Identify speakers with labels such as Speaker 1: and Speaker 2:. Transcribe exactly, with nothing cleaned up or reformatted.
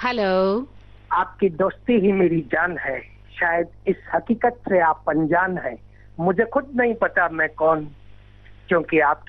Speaker 1: Hello.
Speaker 2: आपकी दोस्ती ही मेरी जान है, शायद इस हकीकत से आप अनजान हैं। मुझे खुद नहीं पता मैं कौन, क्योंकि आप